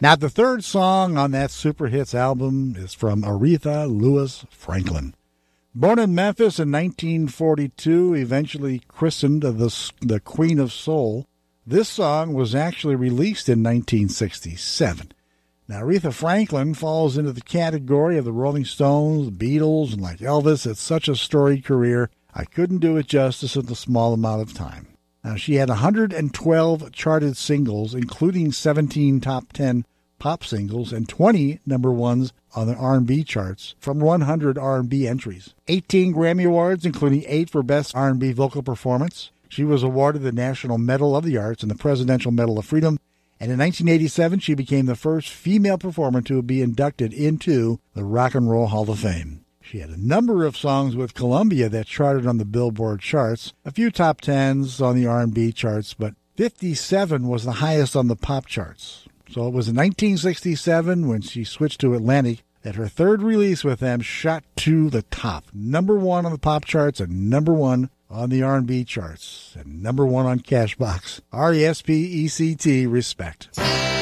Now, the third song on that Super Hits album is from Aretha Lewis Franklin. Born in Memphis in 1942, eventually christened the Queen of Soul, this song was actually released in 1967. Now, Aretha Franklin falls into the category of the Rolling Stones, the Beatles, and like Elvis, it's such a storied career, I couldn't do it justice in the small amount of time. Now, she had 112 charted singles, including 17 top 10 pop singles and 20 number ones on the R&B charts from 100 R&B entries. 18 Grammy Awards, including 8 for Best R&B Vocal Performance. She was awarded the National Medal of the Arts and the Presidential Medal of Freedom. And in 1987, she became the first female performer to be inducted into the Rock and Roll Hall of Fame. She had a number of songs with Columbia that charted on the Billboard charts, a few top 10s on the R&B charts, but 57 was the highest on the pop charts. So it was in 1967 when she switched to Atlantic that her third release with them shot to the top. Number 1 on the pop charts and number 1 on the R&B charts and number 1 on Cashbox. RESPECT, respect.